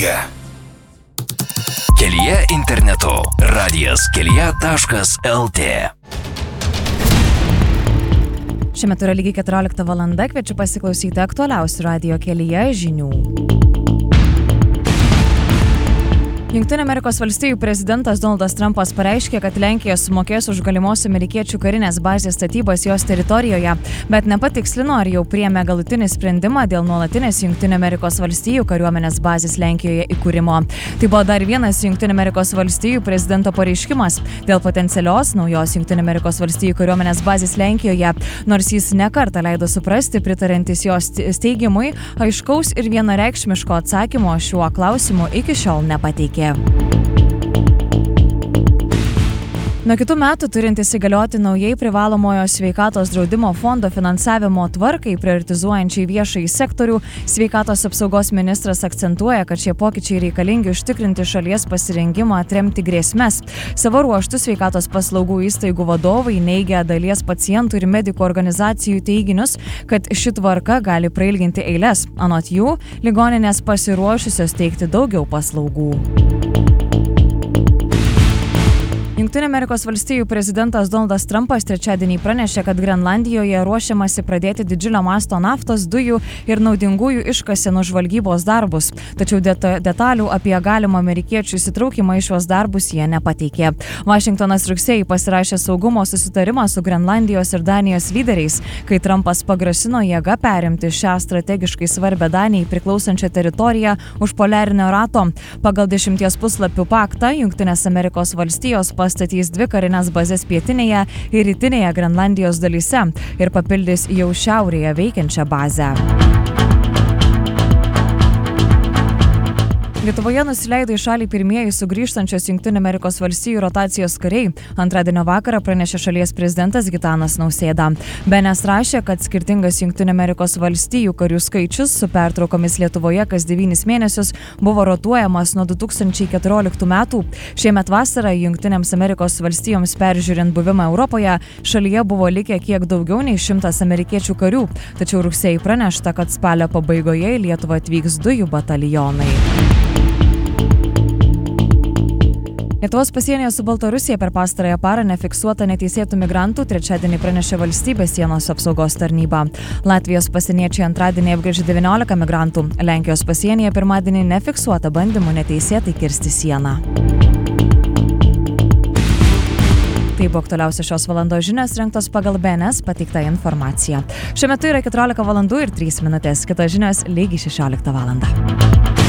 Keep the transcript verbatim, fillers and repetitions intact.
Kelyje. Kelyje internetu. radijas kelyje taškas lt. Šiuo metu yra lygiai keturiolikta valanda, kviečiu pasiklausyti aktualiausių radijo kelyje žinių. Jungtinių Amerikos valstijų prezidentas Donaldas Trumpas pareiškė, kad Lenkija sumokės už galimos amerikiečių karinės bazės statybas jos teritorijoje, bet nepatikslino, ar jau priėmė galutinį sprendimą dėl nuolatinės Jungtinių Amerikos valstijų kariuomenės bazės Lenkijoje įkūrimo. Tai buvo dar vienas Jungtinių Amerikos valstijų prezidento pareiškimas dėl potencialios naujos Jungtinių Amerikos valstijų kariuomenės bazės Lenkijoje, nors jis ne kartą leido suprasti, pritarantis jos steigimui, aiškaus ir vienareikšmiško atsakymo šiuo klausimu iki šiol nepateikė. Nuo kitų metų turintis įgalioti naujai privalomojo sveikatos draudimo fondo finansavimo tvarkai, prioritizuojančiai viešąjį sektorių, sveikatos apsaugos ministras akcentuoja, kad šie pokyčiai reikalingi užtikrinti šalies pasirengimą atremti grėsmes. Savo ruožtu sveikatos paslaugų įstaigų vadovai neigia dalies pacientų ir medikų organizacijų teiginius, kad ši tvarka gali prailginti eiles. Anot jų, ligoninės pasiruošusios teikti daugiau paslaugų. Jungtinių Amerikos valstijų prezidentas Donaldas Trumpas trečiadienį pranešė, kad Grenlandijoje ruošiamasi pradėti didžiulio masto naftos, dujų ir naudingųjų iškasenų žvalgybos darbus. Tačiau deta- detalių apie galimą amerikiečių įsitraukimą į šiuos darbus jie nepateikė. Vašingtonas rugsėjį pasirašė saugumo susitarimą su Grenlandijos ir Danijos lyderiais, kai Trumpas pagrasino jėga perimti šią strategiškai svarbę Danijai priklausančią teritoriją už poliarinio rato. Pagal dešimties puslapių paktą Jungtinės Amerikos valstijos pas statys dvi karinės bazės pietinėje ir rytinėje Grenlandijos dalyse ir papildys jau šiaurėje veikiančią bazę. Lietuvoje nusileido į šalį pirmieji sugrįžtančios Jungtinių Amerikos valstijų rotacijos kariai. Antradienio vakarą pranešė šalies prezidentas Gitanas Nausėda. B N S rašė, kad skirtingas Jungtinių Amerikos valstijų karių skaičius su pertraukomis Lietuvoje kas devynis mėnesius buvo rotuojamas nuo du tūkstančiai keturioliktų metų. Šiemet vasarą Jungtinėms Amerikos valstijoms peržiūrint buvimą Europoje, šalyje buvo likę kiek daugiau nei šimtas amerikiečių karių. Tačiau rugsėjį pranešta, kad spalio pabaigoje į Lietuvą atvyks du jų batalionai. Lietuvos pasienyje su Baltarusija per pastarąją parą nefiksuota neteisėtų migrantų, trečiadienį pranešė valstybės sienos apsaugos tarnyba. Latvijos pasieniečiai antradienį apgręžė devyniolika migrantų, Lenkijos pasienyje pirmadienį nefiksuota bandymų neteisėtai kirsti sieną. Tai buvo aktualiausios šios valandos žinios rengtos pagal B N S pateiktą informaciją. Šiuo metu yra keturiolika valandų ir trys minutės, kitos žinios lygiai šešioliktą valandą.